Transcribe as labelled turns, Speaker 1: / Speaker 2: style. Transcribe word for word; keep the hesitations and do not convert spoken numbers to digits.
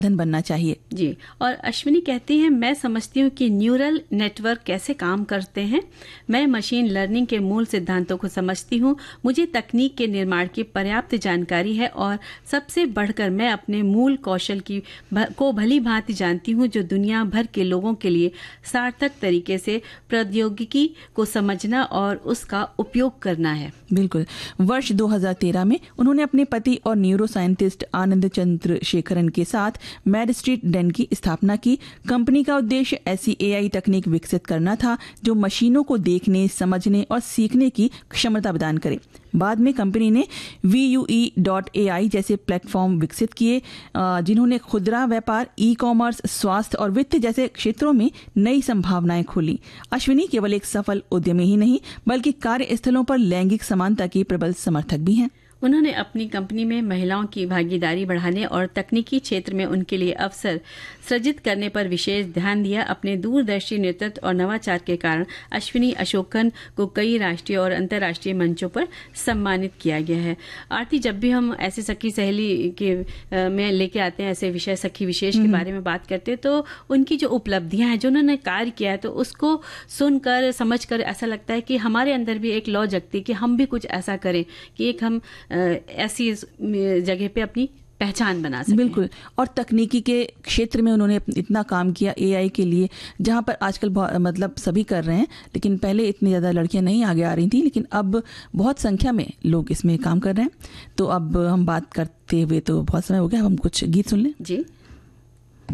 Speaker 1: धन बनना चाहिए।
Speaker 2: जी, और अश्विनी कहती हैं, मैं समझती हूँ कि न्यूरल नेटवर्क कैसे काम करते हैं। मैं मशीन लर्निंग के मूल सिद्धांतों को समझती हूँ। मुझे तकनीक के निर्माण की पर्याप्त जानकारी है और सबसे बढ़कर मैं अपने मूल कौशल की भ, को भली भांति जानती हूँ, जो दुनिया भर के लोगों के लिए सार्थक तरीके से प्रौद्योगिकी को समझना और उसका उपयोग करना है।
Speaker 1: बिल्कुल। वर्ष दो हज़ार तेरह में उन्होंने अपने पति और न्यूरो साइंटिस्ट आनंद चंद्र शेखरन के साथ मैड स्ट्रीट डेन की स्थापना की। कंपनी का उद्देश्य ऐसी एआई तकनीक विकसित करना था जो मशीनों को देखने, समझने और सीखने की क्षमता प्रदान करे। बाद में कंपनी ने we you E dot A आई जैसे प्लेटफॉर्म विकसित किए, जिन्होंने खुदरा व्यापार, ई कॉमर्स, स्वास्थ्य और वित्त जैसे क्षेत्रों में नई संभावनाएं खोली। अश्विनी केवल एक सफल उद्यमी ही नहीं, बल्कि कार्यस्थलों पर लैंगिक समानता की प्रबल समर्थक भी हैं।
Speaker 2: उन्होंने अपनी कंपनी में महिलाओं की भागीदारी बढ़ाने और तकनीकी क्षेत्र में उनके लिए अवसर सृजित करने पर विशेष ध्यान दिया। अपने दूरदर्शी नेतृत्व और नवाचार के कारण अश्विनी अशोकन को कई राष्ट्रीय और अंतर्राष्ट्रीय मंचों पर सम्मानित किया गया है। आरती, जब भी हम ऐसे सखी सहेली के आ, में लेके आते हैं, ऐसे विषय सखी विशेष के बारे में बात करते हैं, तो उनकी जो उपलब्धियां हैं, जो उन्होंने कार्य किया है, तो उसको सुनकर समझकर ऐसा लगता है कि हमारे अंदर भी एक लौ जगती है कि हम भी कुछ ऐसा करें कि एक हम ऐसी जगह पे अपनी पहचान बना सकें।
Speaker 1: बिल्कुल। और तकनीकी के क्षेत्र में उन्होंने इतना काम किया एआई के लिए, जहां पर आजकल मतलब सभी कर रहे हैं, लेकिन पहले इतनी ज़्यादा लड़कियां नहीं आगे आ रही थी, लेकिन अब बहुत संख्या में लोग इसमें काम कर रहे हैं। तो अब हम बात करते हुए तो बहुत समय हो गया, अब हम कुछ गीत सुन लें।
Speaker 2: जी।